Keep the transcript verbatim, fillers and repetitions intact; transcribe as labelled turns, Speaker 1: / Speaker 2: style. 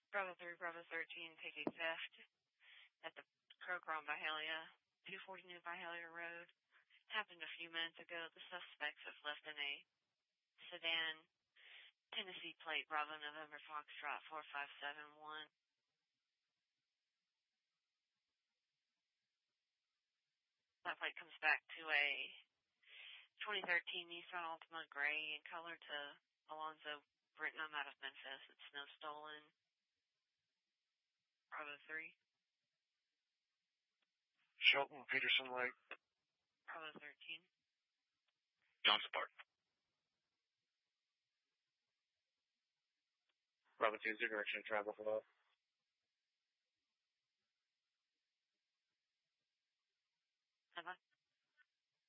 Speaker 1: Bravo three, Bravo thirteen, taking theft at the Crocron Byhalia, two forty New Byhalia Road. Happened a few minutes ago. The suspects have left in a sedan, Tennessee plate, Bravo November Foxtrot four five seven one. That plate comes back to a twenty thirteen Nissan Altima gray in color to Alonzo Britton. I'm out of Memphis. It's no stolen. Bravo three.
Speaker 2: Shelton Peterson Lake.
Speaker 1: Bravo thirteen.
Speaker 3: Johnson Park.
Speaker 2: Bravo two, zero direction, travel for love.